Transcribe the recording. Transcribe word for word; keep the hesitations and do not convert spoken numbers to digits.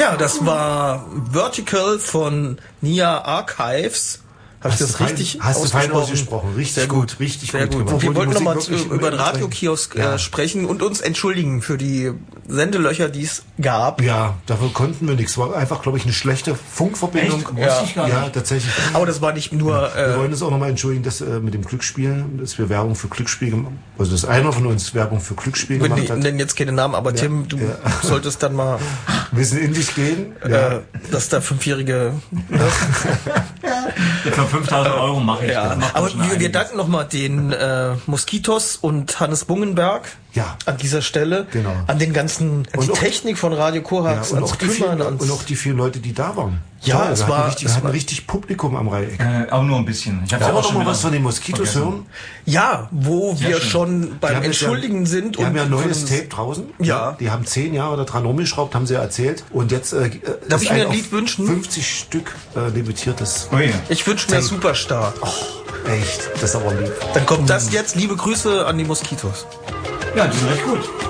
Ja, das war Vertical von Nia Archives. Habe ich das richtig Hast du fein ausgesprochen? ausgesprochen. Richtig Sehr gut, richtig sehr gut. gut. Wir wollten nochmal über den Radio Radiokiosk äh, sprechen und uns entschuldigen für die Sendelöcher, die es gab. Ja, dafür konnten wir nichts. War einfach, glaube ich, eine schlechte Funkverbindung. Echt? Ja. Ich gar nicht. Ja, tatsächlich. Aber das war nicht nur... Wir Äh, wollen uns auch nochmal entschuldigen, dass äh, mit dem Glücksspiel, dass wir Werbung für Glücksspiel gemacht haben. Also, dass einer von uns Werbung für Glücksspiel gemacht hat. Ich nenne jetzt keine Namen, aber ja. Tim, du ja. solltest dann mal... ein bisschen in dich gehen. Äh, ja. Dass der Fünfjährige... Für fünftausend Euro mache ich ja. das. Aber wir, wir danken nochmal den äh, Moskitos und Hannes Bungenberg ja. an dieser Stelle. Genau. An den ganzen, an die auch, Technik von Radio Korax. Ja, und, auch die vielen, und auch die vielen Leute, die da waren. Ja, Toll, es wir war... Hatten richtig, wir hatten richtig Publikum am Reiheck. Äh, auch nur ein bisschen. Ich Wollen wir doch mal was von den Moskitos vergessen. hören? Ja, wo Sehr wir schön. schon beim die Entschuldigen ja, sind. Die und haben ja ein neues Tape draußen. Ja. Die haben zehn Jahre daran rumgeschraubt, haben sie erzählt. Und jetzt äh, darf ich mir ein Lied wünschen? fünfzig Stück äh, limitiertes. Oh ja. Ich wünsche mir Superstar. Oh, echt, das ist aber lieb. Dann kommt das jetzt. Liebe Grüße an die Moskitos. Ja, die sind recht gut.